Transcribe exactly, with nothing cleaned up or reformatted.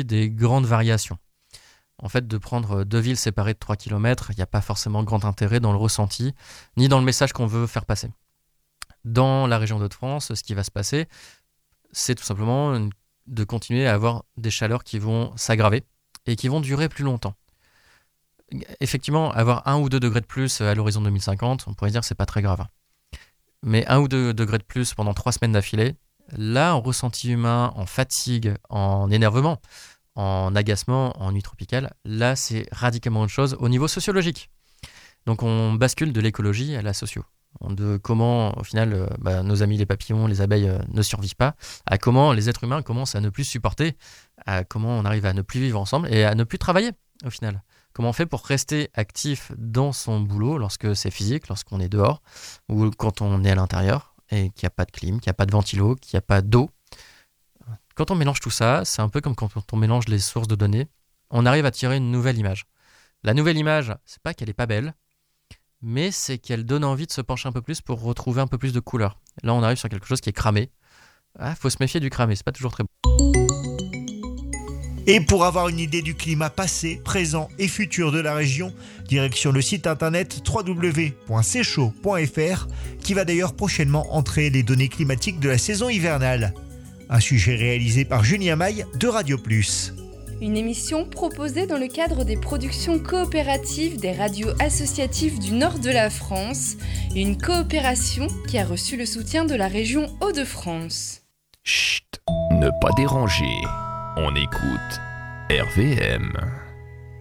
des grandes variations. En fait, de prendre deux villes séparées de trois kilomètres, il n'y a pas forcément grand intérêt dans le ressenti, ni dans le message qu'on veut faire passer. Dans la région d'Hauts-de-France, ce qui va se passer, c'est tout simplement de continuer à avoir des chaleurs qui vont s'aggraver et qui vont durer plus longtemps. Effectivement, avoir un ou deux degrés de plus à l'horizon deux mille cinquante, on pourrait dire que c'est pas très grave. Mais un ou deux degrés de plus pendant trois semaines d'affilée, là, en ressenti humain, en fatigue, en énervement, en agacement, en nuit tropicale, là, c'est radicalement autre chose au niveau sociologique. Donc, on bascule de l'écologie à la socio. De comment, au final, euh, bah, nos amis les papillons, les abeilles euh, ne survivent pas, à comment les êtres humains commencent à ne plus supporter, à comment on arrive à ne plus vivre ensemble et à ne plus travailler, au final. Comment on fait pour rester actif dans son boulot lorsque c'est physique, lorsqu'on est dehors, ou quand on est à l'intérieur et qu'il n'y a pas de clim, qu'il n'y a pas de ventilo, qu'il n'y a pas d'eau. Quand on mélange tout ça, c'est un peu comme quand on mélange les sources de données, on arrive à tirer une nouvelle image. La nouvelle image, c'est pas qu'elle n'est pas belle, mais c'est qu'elle donne envie de se pencher un peu plus pour retrouver un peu plus de couleur. Là, on arrive sur quelque chose qui est cramé. Ah, faut se méfier du cramé, c'est pas toujours très beau. Et pour avoir une idée du climat passé, présent et futur de la région, direction le site internet w w w point c chaud point f r qui va d'ailleurs prochainement entrer les données climatiques de la saison hivernale. Un sujet réalisé par Julien Maille de Radio Plus. Une émission proposée dans le cadre des productions coopératives des radios associatives du nord de la France, une coopération qui a reçu le soutien de la région Hauts-de-France. Chut, ne pas déranger. On écoute R V M.